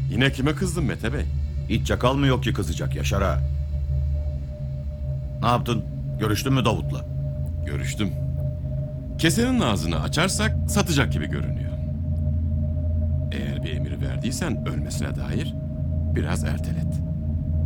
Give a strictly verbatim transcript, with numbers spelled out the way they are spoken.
Yine kime kızdın Mete Bey? Hiç çakal mı yok ki kızacak Yaşar ağa? Ne yaptın? Görüştün mü Davut'la? Görüştüm. Kesenin ağzını açarsak satacak gibi görünüyor. Eğer bir emir verdiysen ölmesine dair biraz ertelet.